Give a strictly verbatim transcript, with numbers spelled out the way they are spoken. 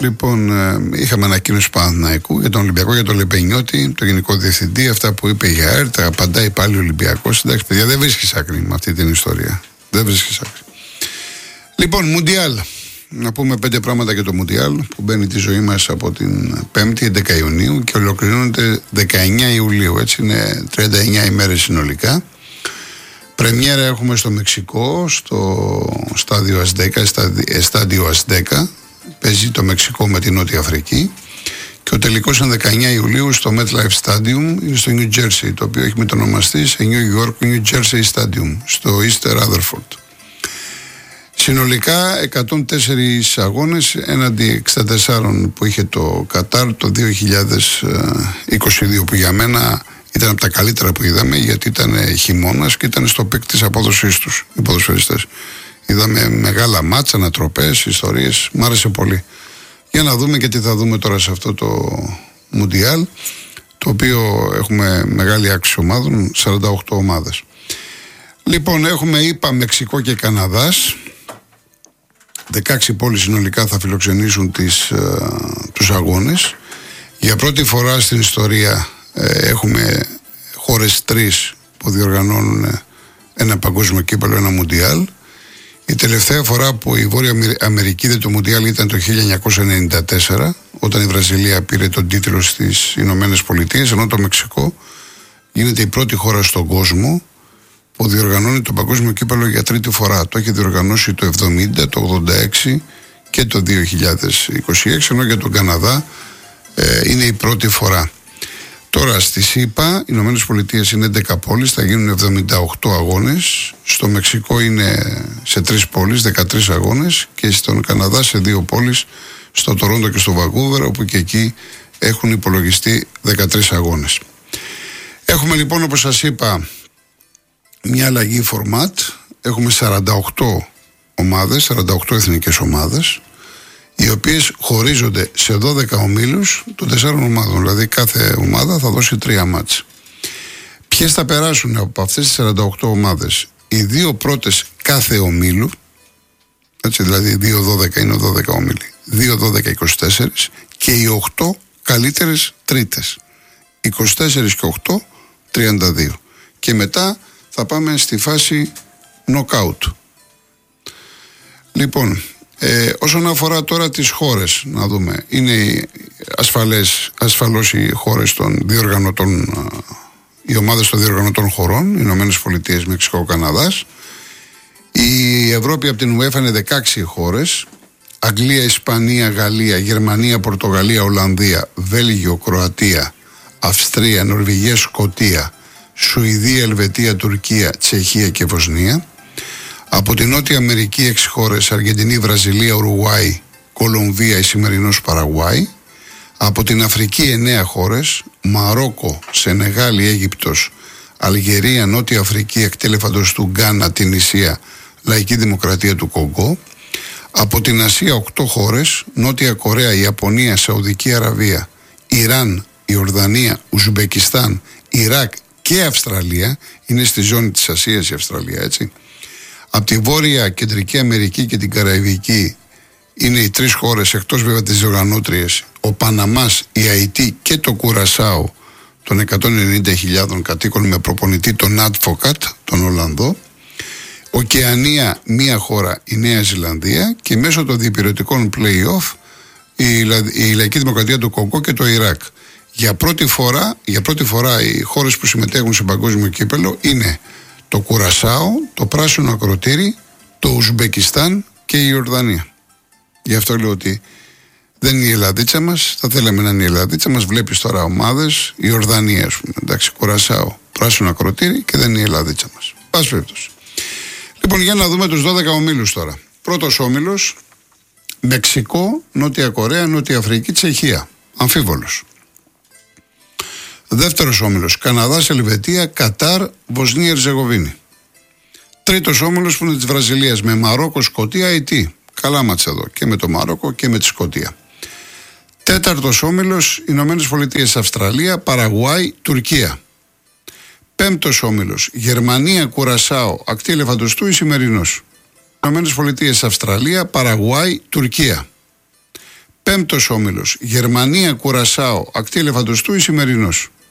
Λοιπόν, είχαμε ανακοίνωση Παναθηναϊκού για τον Ολυμπιακό, για τον Λεπενιώτη, τον Γενικό Διευθυντή. Αυτά που είπε για ΑΕΡ, τα απαντάει πάλι ο Ολυμπιακός. Εντάξει, παιδιά, δεν βρίσκεις άκρη με αυτή την ιστορία. Δεν βρίσκεις άκρη. Λοιπόν, Μουντιάλ. Να πούμε πέντε πράγματα για το Μουντιάλ που μπαίνει τη ζωή μας από την πέμπτη, έντεκα Ιουνίου και ολοκληρώνεται δεκαεννιά Ιουλίου. Έτσι είναι τριάντα εννιά ημέρες συνολικά. Πρεμιέρα έχουμε στο Μεξικό, στο στάδιο Ασδέκα, στάδιο Ασδέκα. Παίζει το Μεξικό με την Νότια Αφρική. Και ο τελικός είναι δεκαεννιά Ιουλίου στο MetLife Stadium, είναι στο New Jersey, το οποίο έχει μετονομαστεί σε New York New Jersey Stadium, στο East Rutherford. Συνολικά εκατόν τέσσερις αγώνες έναντι εξήντα τέσσερα που είχε το Κατάρ το δύο χιλιάδες είκοσι δύο, που για μένα ήταν από τα καλύτερα που είδαμε, γιατί ήταν χειμώνας και ήταν στο πικ της απόδοσής τους οι ποδοσφαιριστές. Είδαμε μεγάλα μάτσα, ανατροπές, ιστορίες, μ' άρεσε πολύ. Για να δούμε και τι θα δούμε τώρα σε αυτό το Μουντιάλ, το οποίο έχουμε μεγάλη άξιο ομάδων, σαράντα οκτώ ομάδες. Λοιπόν, έχουμε ΗΠΑ, Μεξικό και Καναδάς. δεκαέξι πόλεις συνολικά θα φιλοξενήσουν τις, ε, τους αγώνες. Για πρώτη φορά στην ιστορία ε, έχουμε χώρες τρεις που διοργανώνουν ένα παγκόσμιο κύπελλο, ένα Μουντιάλ. Η τελευταία φορά που η Βόρεια Αμερική είδε το Μουντιάλ ήταν το χίλια εννιακόσια ενενήντα τέσσερα, όταν η Βραζιλία πήρε τον τίτλο στις Ηνωμένες Πολιτείες, ενώ το Μεξικό γίνεται η πρώτη χώρα στον κόσμο που διοργανώνει το παγκόσμιο κύπελλο για τρίτη φορά. Το έχει διοργανώσει το εβδομήντα, το ογδόντα έξι και το δύο χιλιάδες είκοσι έξι, ενώ για τον Καναδά ε, είναι η πρώτη φορά. Τώρα στις ΗΠΑ, οι Ηνωμένες Πολιτείες είναι έντεκα πόλεις, θα γίνουν εβδομήντα οκτώ αγώνες. Στο Μεξικό είναι σε τρεις πόλεις, δεκατρείς αγώνες. Και στον Καναδά σε δύο πόλεις, στο Τορόντο και στο Βανκούβερ, όπου και εκεί έχουν υπολογιστεί δεκατρείς αγώνες. Έχουμε λοιπόν, όπως σας είπα, μια αλλαγή φορμάτ. Έχουμε σαράντα οκτώ ομάδες, σαράντα οκτώ εθνικές ομάδες, οι οποίες χωρίζονται σε δώδεκα ομίλους των τεσσάρων ομάδων. Δηλαδή κάθε ομάδα θα δώσει τρία μάτς. Ποιες θα περάσουν από αυτές τις σαράντα οκτώ ομάδες? Οι δύο πρώτες κάθε ομίλου, έτσι, δηλαδή δύο δώδεκα είναι δώδεκα ομίλοι, δύο δώδεκα είκοσι τέσσερα, και οι οκτώ καλύτερες τρίτες, είκοσι τέσσερα και οκτώ τριάντα δύο. Και μετά θα πάμε στη φάση knockout. Λοιπόν, Ε, όσον αφορά τώρα τις χώρες, να δούμε, είναι ασφαλές, ασφαλώς οι χώρες των διοργανωτών, οι ομάδες των διοργανωτών χωρών, Ηνωμένες Πολιτείες, Μεξικό, Καναδάς. Η Ευρώπη από την UEFA είναι δεκαέξι χώρες: Αγγλία, Ισπανία, Γαλλία, Γερμανία, Πορτογαλία, Ολλανδία, Βέλγιο, Κροατία, Αυστρία, Νορβηγία, Σκωτία, Σουηδία, Ελβετία, Τουρκία, Τσεχία και Βοσνία. Από την Νότια Αμερική έξι χώρες: Αργεντινή, Βραζιλία, Ουρουγουάη, Κολομβία, η σημερινός Παραγουάη. Από την Αφρική εννέα χώρες: Μαρόκο, Σενεγάλη, Αίγυπτος, Αλγερία, Νότια Αφρική, εκτέλεφαντος του Γκάνα, Τινησία, Λαϊκή Δημοκρατία του Κονγκό. Από την Ασία οκτώ χώρες: Νότια Κορέα, Ιαπωνία, Σαουδική Αραβία, Ιράν, Ιορδανία, Ουσμπεκιστάν, Ιράκ και Αυστραλία. Είναι στη ζώνη της Ασίας η Αυστραλία, έτσι. Από τη Βόρεια Κεντρική Αμερική και την Καραϊβική είναι οι τρεις χώρες, εκτός βέβαια τις διοργανώτριες, ο Παναμάς, η Αϊτή και το Κουρασάο, των εκατόν ενενήντα χιλιάδων κατοίκων, με προπονητή τον Advocat, τον Ολλανδό. Οκεανία, μία χώρα, η Νέα Ζηλανδία, και μέσω των διπηρετικών play-off η, η Λαϊκή Δημοκρατία του Κονγκό και το Ιράκ. Για πρώτη φορά, για πρώτη φορά οι χώρες που συμμετέχουν σε παγκόσμιο κύπελλο είναι το Κουρασάο, το Πράσινο Ακροτήρι, το Ουσμπεκιστάν και η Ιορδανία. Γι' αυτό λέω ότι δεν είναι η Ελλαδίτσα μας, θα θέλαμε να είναι η Ελλαδίτσα μας. Βλέπεις τώρα ομάδες, η Ιορδανία, ας πούμε, εντάξει, Κουρασάο, Πράσινο Ακροτήρι, και δεν είναι η Ελλαδίτσα μας. Πας περίπτωση. Λοιπόν, για να δούμε τους δώδεκα ομίλους τώρα. Πρώτος όμιλος: Μεξικό, Νότια Κορέα, Νότια Αφρική, Τσεχία. Αμφίβολος. Δεύτερος όμιλος: Καναδάς, Ελβετία, Κατάρ, Βοσνία, Ερζεγοβίνη. Τρίτος όμιλος, που είναι της Βραζιλίας, με Μαρόκο, Σκωτία, Αϊτή. Καλά μάτσα εδώ και με το Μαρόκο και με τη Σκωτία. Τέταρτος όμιλος: Ηνωμένες Πολιτείες, Αυστραλία, Παραγουάη, Τουρκία. Πέμπτος όμιλος: Γερμανία, Κουρασάο, ακτή Ελεφαντοστού, Ισημερινός. Ηνωμένες Πολιτείες, Αυστραλία, Παραγουάη, Τουρκία. Πέμπτος όμιλος, Γερμανία, Κουρασάο, ακτή Ελεφαντοστού, Ισημερινός.